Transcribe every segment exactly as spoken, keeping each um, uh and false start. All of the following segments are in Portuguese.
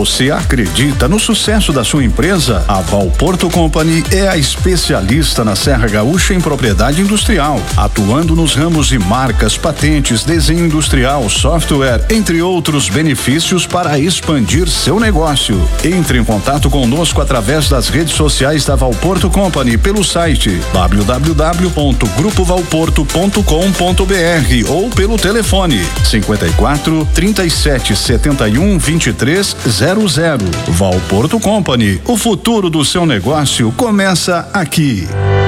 Você acredita no sucesso da sua empresa? A Valporto Company é a especialista na Serra Gaúcha em propriedade industrial, atuando nos ramos de marcas, patentes, desenho industrial, software, entre outros benefícios para expandir seu negócio. Entre em contato conosco através das redes sociais da Valporto Company pelo site w w w ponto grupo valporto ponto com ponto b r ou pelo telefone cinquenta e quatro, trinta e sete, setenta e um, vinte e três, zero zero. Valporto Company, o futuro do seu negócio começa aqui.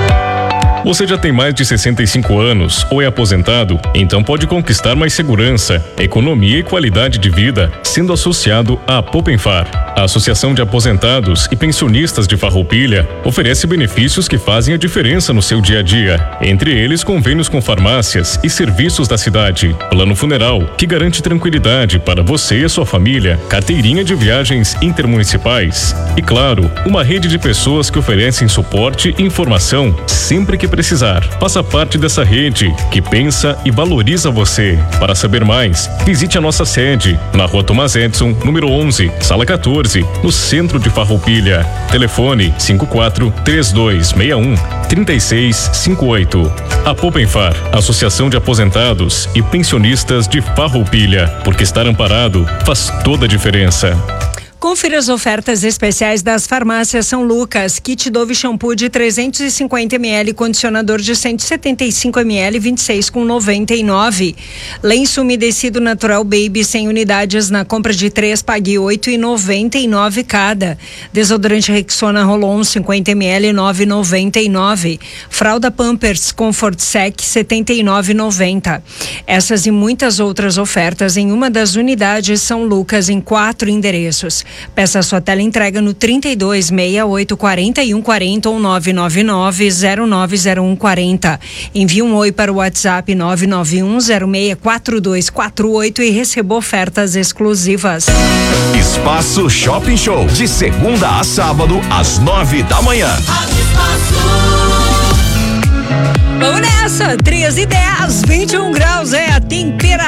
Você já tem mais de sessenta e cinco anos ou é aposentado? Então pode conquistar mais segurança, economia e qualidade de vida sendo associado à Popenfar. A Associação de Aposentados e Pensionistas de Farroupilha oferece benefícios que fazem a diferença no seu dia a dia. Entre eles, convênios com farmácias e serviços da cidade, plano funeral, que garante tranquilidade para você e a sua família, carteirinha de viagens intermunicipais e, claro, uma rede de pessoas que oferecem suporte e informação sempre que precisar. Faça parte dessa rede que pensa e valoriza você. Para saber mais, visite a nossa sede na Rua Tomás Edson, número onze, sala quatorze, no centro de Farroupilha. Telefone cinco quatro, três dois seis um, três seis cinco oito. A Popenfar, Associação de Aposentados e Pensionistas de Farroupilha, porque estar amparado faz toda a diferença. Confira as ofertas especiais das farmácias São Lucas. Kit Dove shampoo de trezentos e cinquenta mililitros, condicionador de cento e setenta e cinco mililitros, vinte e seis com noventa e nove. Lenço umedecido natural Baby cem unidades, na compra de três pague oito e noventa e nove cada. Desodorante Rexona Rolon cinquenta mililitros, nove e noventa e nove. Fralda Pampers Comfort Sec setenta e nove e noventa. Essas e muitas outras ofertas em uma das unidades São Lucas em quatro endereços. Peça sua tela entrega no trinta e dois, sessenta e oito, quarenta e um quarenta ou nove nove nove, zero nove zero um quarenta. Envie um oi para o WhatsApp nove nove um zero seis quatro dois quatro oito e receba ofertas exclusivas. Espaço Shopping Show, de segunda a sábado, às nove da manhã. Vamos nessa, três e dez, vinte e um graus é a temperatura.